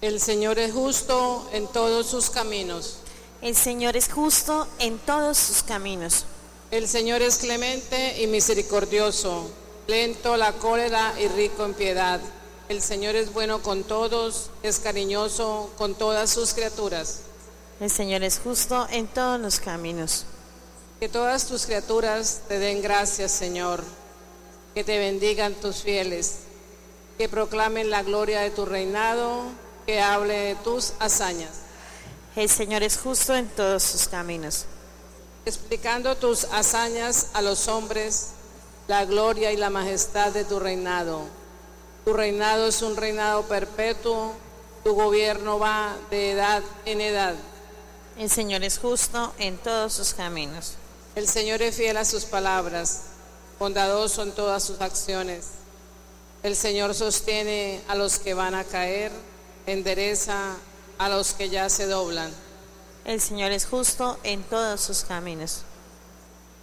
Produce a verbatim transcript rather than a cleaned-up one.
El Señor es justo en todos sus caminos. El Señor es justo en todos sus caminos. El Señor es clemente y misericordioso, lento a la cólera y rico en piedad. El Señor es bueno con todos, es cariñoso con todas sus criaturas. El Señor es justo en todos los caminos. Que todas tus criaturas te den gracias, Señor. Que te bendigan tus fieles. Que proclamen la gloria de tu reinado, que hable de tus hazañas. El Señor es justo en todos sus caminos. Explicando tus hazañas a los hombres, la gloria y la majestad de tu reinado. Tu reinado es un reinado perpetuo, tu gobierno va de edad en edad. El Señor es justo en todos sus caminos. El Señor es fiel a sus palabras, bondadoso en todas sus acciones. El Señor sostiene a los que van a caer, endereza a los que ya se doblan. El Señor es justo en todos sus caminos.